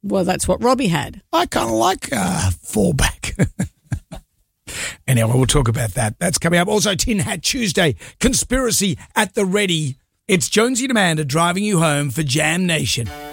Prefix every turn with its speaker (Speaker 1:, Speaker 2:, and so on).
Speaker 1: Well, that's what Robbie had.
Speaker 2: I kind of like fallback. Anyway, we'll talk about that. That's coming up. Also, Tin Hat Tuesday, Conspiracy at the Ready. It's Jonesy and Amanda driving you home for Jam Nation.